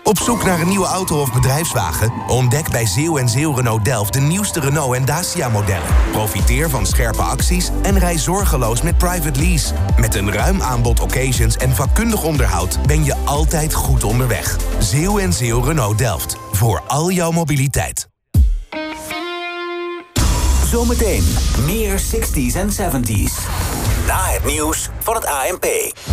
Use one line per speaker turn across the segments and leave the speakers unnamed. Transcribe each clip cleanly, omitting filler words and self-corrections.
Op zoek naar een nieuwe auto of bedrijfswagen? Ontdek bij Zeeuw & Zeeuw Renault Delft de nieuwste Renault en Dacia-modellen. Profiteer van scherpe acties en rij zorgeloos met private lease. Met een ruim aanbod occasions en vakkundig onderhoud ben je altijd goed onderweg. Zeeuw & Zeeuw Renault Delft. Voor al jouw mobiliteit.
Zometeen meer 60s en 70s. Na het nieuws van het ANP.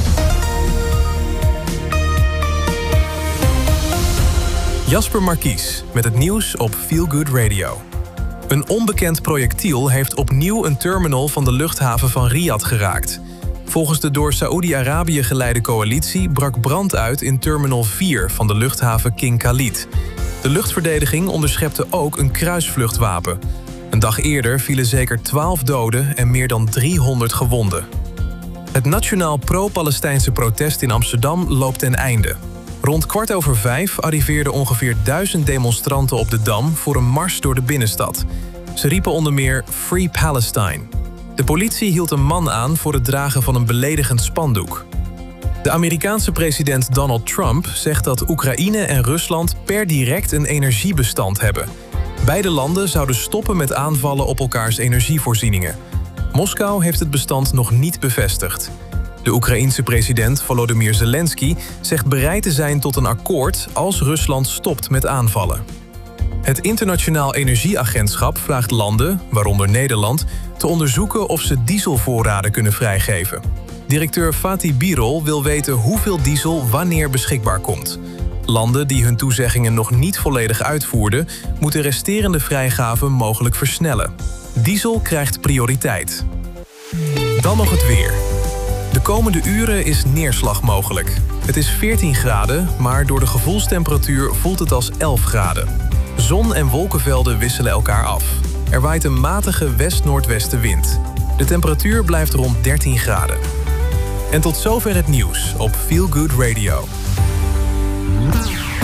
Jasper Markies met het nieuws op Feel Good Radio. Een onbekend projectiel heeft opnieuw een terminal van de luchthaven van Riyadh geraakt. Volgens de door Saoedi-Arabië geleide coalitie brak brand uit in terminal 4 van de luchthaven King Khalid. De luchtverdediging onderschepte ook een kruisvluchtwapen. Een dag eerder vielen zeker 12 doden en meer dan 300 gewonden. Het nationaal pro-Palestijnse protest in Amsterdam loopt ten einde. Rond 5:15 arriveerden ongeveer 1000 demonstranten op de Dam voor een mars door de binnenstad. Ze riepen onder meer Free Palestine. De politie hield een man aan voor het dragen van een beledigend spandoek. De Amerikaanse president Donald Trump zegt dat Oekraïne en Rusland per direct een energiebestand hebben. Beide landen zouden stoppen met aanvallen op elkaars energievoorzieningen. Moskou heeft het bestand nog niet bevestigd. De Oekraïense president Volodymyr Zelensky zegt bereid te zijn tot een akkoord als Rusland stopt met aanvallen. Het Internationaal Energieagentschap vraagt landen, waaronder Nederland, te onderzoeken of ze dieselvoorraden kunnen vrijgeven. Directeur Fatih Birol wil weten hoeveel diesel wanneer beschikbaar komt. Landen die hun toezeggingen nog niet volledig uitvoerden, moeten resterende vrijgaven mogelijk versnellen. Diesel krijgt prioriteit. Dan nog het weer. De komende uren is neerslag mogelijk. Het is 14 graden, maar door de gevoelstemperatuur voelt het als 11 graden. Zon- en wolkenvelden wisselen elkaar af. Er waait een matige west-noordwestenwind. De temperatuur blijft rond 13 graden. En tot zover het nieuws op Feel Good Radio.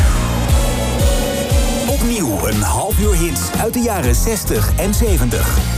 Opnieuw een half uur hits uit de jaren 60 en 70.